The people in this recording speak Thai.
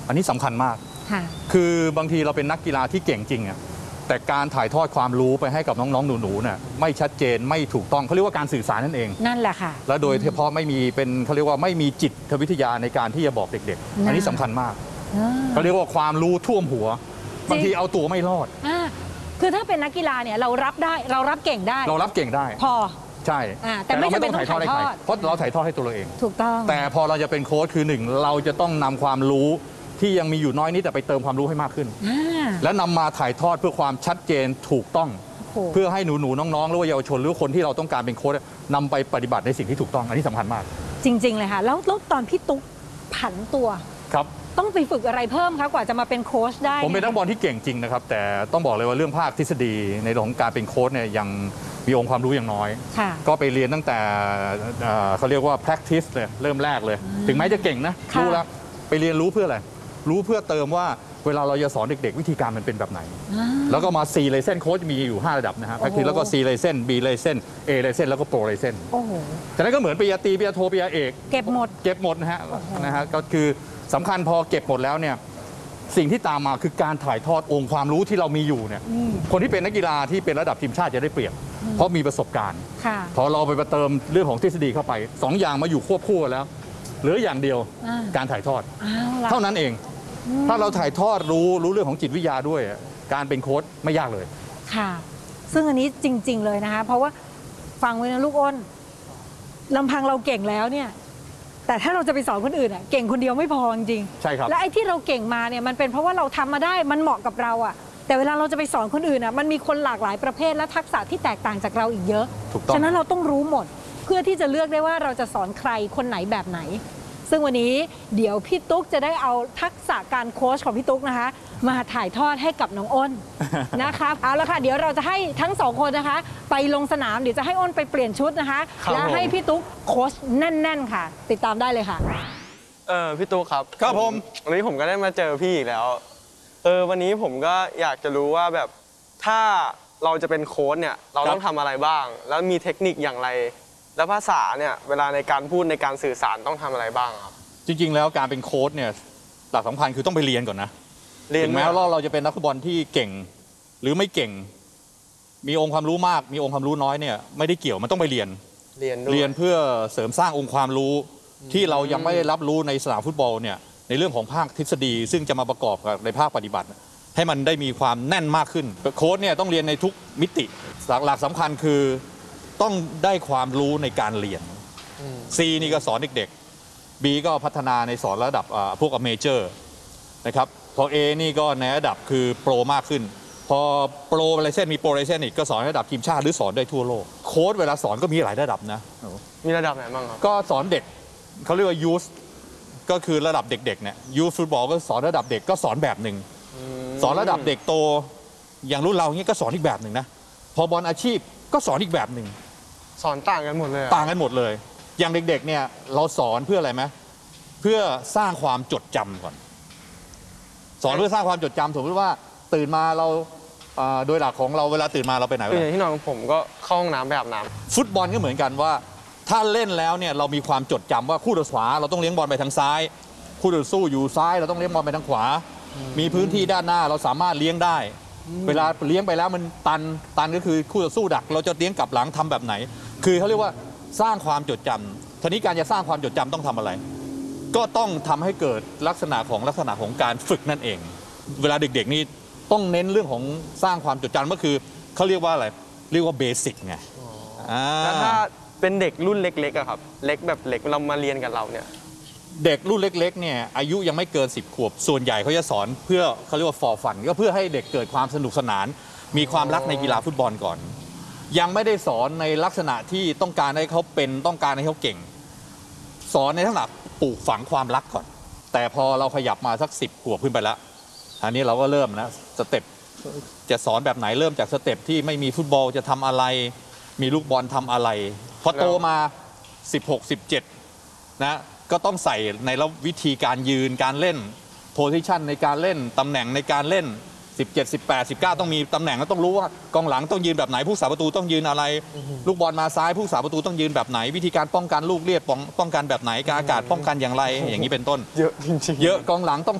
อันนี้สำคัญมากคือบางทีเราเป็นนักกีฬาที่เก่งจริงอ่ะแต่การถ่ายทอดความรู้ไปให้กับน้องๆหนูๆเนี่ยไม่ชัดเจนไม่ถูกต้องเขาเรียกว่าการสื่อสารนั่นเองนั่นแหละค่ะและโดยเฉพาะไม่มีเป็นเขาเรียกว่าไม่มีจิตวิทยาในการที่จะบอกเด็กๆอันนี้สำคัญมากเขาเรียกว่าความรู้ท่วมหัวบางทีเอาตัวไม่รอดคือถ้าเป็นนักกีฬาเนี่ยเรารับได้เรารับเก่งได้เรารับเก่งได้พอใช่แต่เราไม่ต้องถ่ายทอดให้ใครเพราะเราถ่ายทอดให้ตัวเราเองถูกต้องแต่พอเราจะเป็นโค้ชคือหนึ่งเราจะต้องนำความรู้ที่ยังมีอยู่น้อยนิดแต่ไปเติมความรู้ให้มากขึ้นและนำมาถ่ายทอดเพื่อความชัดเจนถูกต้องเพื่อให้หนูๆน้องๆหรือว่าเยาวชนหรือคนที่เราต้องการเป็นโค้ชนำไปปฏิบัติในสิ่งที่ถูกต้องอันนี้สำคัญมากจริงๆเลยค่ะแล้วตอนพี่ตุ๊กผันตัวครับต้องไปฝึกอะไรเพิ่มคะกว่าจะมาเป็นโค้ชได้ผมเป็นนักบอลที่เก่งจริงนะครับแต่ต้องบอกเลยว่าเรื่องภาคทฤษฎีในเรื่องของการเป็นโค้ชเนี่ยยังมีองค์ความรู้อย่างน้อยก็ไปเรียนตั้งแต่เขาเรียกว่า practice เลยเริ่มแรกเลยถึงแม้จะเก่งนะรู้แล้วไปเรียนรู้เพื่ออะไรรู้เพื่อเติมว่าเวลาเราจะสอนเด็กๆวิธีการมันเป็นแบบไหนแล้วก็มา C lesson โค้ชมีอยู่5ระดับนะฮะ practice แล้วก็ C lesson B lesson A lesson แล้วก็ Pro lesson จากนั้นก็เหมือนปริญญาตรีปริญญาโทปริญญาเอกเก็บหมดนะฮะก็คือสำคัญพอเก็บหมดแล้วเนี่ยสิ่งที่ตามมาคือการถ่ายทอดองค์ความรู้ที่เรามีอยู่เนี่ยคนที่เป็นนักกีฬาที่เป็นระดับทีมชาติจะได้เปรียบเพราะมีประสบการณ์พอเราไปเติมเรื่องของทฤษฎีเข้าไป2อย่างมาอยู่ควบคู่กันแล้วเหลืออย่างเดียวการถ่ายทอดเท่านั้นเองถ้าเราถ่ายทอดรู้เรื่องของจิตวิทยาด้วยการเป็นโค้ชไม่ยากเลยค่ะซึ่งอันนี้จริงๆเลยนะคะเพราะว่าฟังไว้นะลูกอ้นลำพังเราเก่งแล้วเนี่ยแต่ถ้าเราจะไปสอนคนอื่นเก่งคนเดียวไม่พอจริงใช่ครับและไอ้ที่เราเก่งมาเนี่ยมันเป็นเพราะว่าเราทำมาได้มันเหมาะกับเราแต่เวลาเราจะไปสอนคนอื่นมันมีคนหลากหลายประเภทและทักษะที่แตกต่างจากเราอีกเยอะฉะนั้นเราต้องรู้หมดเพื่อที่จะเลือกได้ว่าเราจะสอนใครคนไหนแบบไหนซึ่งวันนี้เดี๋ยวพี่ตุ๊กจะได้เอาทักษะการโค้ชของพี่ตุ๊กนะคะมาถ่ายทอดให้กับน้องอ้นนะคะเอาละค่ะเดี๋ยวเราจะให้ทั้งสองคนนะคะไปลงสนามเดี๋ยวจะให้อ้นไปเปลี่ยนชุดนะคะและให้พี่ตุ๊กโค้ชแน่นๆค่ะติดตามได้เลยค่ะพี่ตุ๊กครับครับผมวันนี้ผมก็ได้มาเจอพี่อีกแล้ววันนี้ผมก็อยากจะรู้ว่าแบบถ้าเราจะเป็นโค้ชเนี่ยเราต้องทำอะไรบ้างแล้วมีเทคนิคอย่างไรแล้วภาษาเนี่ยเวลาในการพูดในการสื่อสารต้องทำอะไรบ้างครับจริงๆแล้วการเป็นโค้ชเนี่ยหลักสำคัญคือต้องไปเรียนก่อนนะถึงแม้ว่าเราจะเป็นนักฟุตบอลที่เก่งหรือไม่เก่งมีองค์ความรู้มากมีองค์ความรู้น้อยเนี่ยไม่ได้เกี่ยวมันต้องไปเรียนเพื่อเสริมสร้างองค์ความรู้ที่เรายังไม่ได้รับรู้ในสนามฟุตบอลเนี่ยในเรื่องของภาคทฤษฎีซึ่งจะมาประกอบกับในภาคปฏิบัติให้มันได้มีความแน่นมากขึ้นโค้ชเนี่ยต้องเรียนในทุกมิติหลักสำคัญคือต้องได้ความรู้ในการเรียน C นี่ก็สอนเด็กๆ B ก็พัฒนาในสอนระดับพวกเมเจอร์นะครับพอ A นี่ก็ในระดับคือโปรมากขึ้นพอโปรไลเซนมีโปรไลเซนอีกก็สอนระดับทีมชาติหรือสอนได้ทั่วโลกโค้ชเวลาสอนก็มีหลายระดับนะมีระดับไหนบ้างครับก็สอนเด็กเขาเรียกว่ายูสก็คือระดับเด็กๆเนี่ยยูสฟุตบอลก็สอนระดับเด็กก็สอนแบบหนึ่งสอนระดับเด็กโตอย่างรุ่นเราเนี่ยก็สอนอีกแบบหนึ่งนะพอบอลอาชีพก็สอนอีกแบบหนึ่งสอนต่างกันหมดเลยต่างกันหมดเลยอย่างเด็กๆเนี่ยเราสอนเพื่ออะไรไหมเพื่อสร้างความจดจำก่อนสอนเพื่อสร้างความจดจำสมมติว่าตื่นมาเราโดยหลักของเราเวลาตื่นมาเราไปไหนอย่างที่นอนผมก็เข้าห้องน้ำไปอาบน้ำฟุตบอลก็เหมือนกันว่าถ้าเล่นแล้วเนี่ยเรามีความจดจำว่าคู่ต่อขวาเราต้องเลี้ยงบอลไปทางซ้ายคู่ต่อสู้อยู่ซ้ายเราต้องเลี้ยงบอลไปทางขวามีพื้นที่ด้านหน้าเราสามารถเลี้ยงได้เวลาเลี้ยงไปแล้วมันตันก็คือคู่ต่อสู้ดักเราจะเลี้ยงกลับหลังทำแบบไหนคือเขาเรียกว่าสร้างความจดจำทีนี้การจะสร้างความจดจำต้องทำอะไรก็ต้องทำให้เกิดลักษณะของการฝึกนั่นเองเวลาเด็กๆนี่ต้องเน้นเรื่องของสร้างความจดจำก็คือเขาเรียกว่าอะไรเรียกว่าเบสิกไงแล้วถ้าเป็นเด็กรุ่นเล็กๆอะครับเล็กแบบเล็กเรามาเรียนกับเราเนี่ยเด็กรุ่นเล็กๆเนี่ยอายุยังไม่เกิน10 ขวบส่วนใหญ่เขาจะสอนเพื่อเขาเรียกว่า for fun ก็เพื่อให้เด็กเกิดความสนุกสนานมีความรักในกีฬาฟุตบอลก่อนยังไม่ได้สอนในลักษณะที่ต้องการให้เขาเป็นต้องการให้เขาเก่งสอนในลักษณะปลูกฝังความรักก่อนแต่พอเราขยับมาสัก10 ขวบขึ้นไปแล้วอันนี้เราก็เริ่มนะสเต็ปจะสอนแบบไหนเริ่มจากสเต็ปที่ไม่มีฟุตบอลจะทำอะไรมีลูกบอลทำอะไรพอโตมา16 17นะก็ต้องใส่ในวิธีการยืนการเล่นโพซิชันในการเล่นตำแหน่งในการเล่น17 18 19ต้องมีตำแหน่งแล้วต้องรู้ว่ากองหลังต้องยืนแบบไหนผู้สาประตูต้องยืนอะไรลูกบอลมาซ้ายผู้สาประตูต้องยืนแบบไหนวิธีการป้องกันลูกเลียดป้องกันแบบไหนการอากาศป้องกันอย่างไรอย่างนี้เป็นต้นเยอะจริงๆเยอะกองหลังต้อง